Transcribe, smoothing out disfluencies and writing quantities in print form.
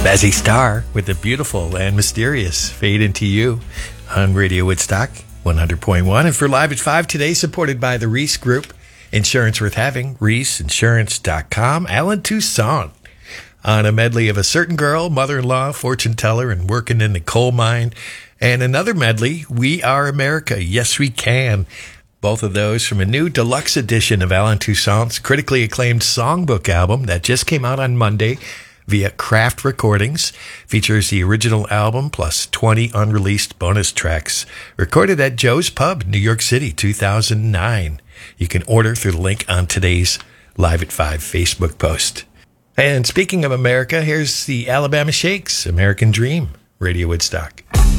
Mazzy Star with the beautiful and mysterious Fade Into You on Radio Woodstock 100.1. And for Live at 5 today, supported by the Reese Group, Insurance Worth Having, ReeseInsurance.com, Alan Toussaint on a medley of A Certain Girl, Mother-in-Law, Fortune Teller, and Working in the Coal Mine. And another medley, We Are America, Yes We Can. Both of those from a new deluxe edition of Alan Toussaint's critically acclaimed songbook album that just came out on Monday via Craft Recordings. Features the original album plus 20 unreleased bonus tracks. Recorded at Joe's Pub, New York City, 2009. You can order through the link on today's Live at 5 Facebook post. And speaking of America, here's the Alabama Shakes, American Dream, Radio Woodstock.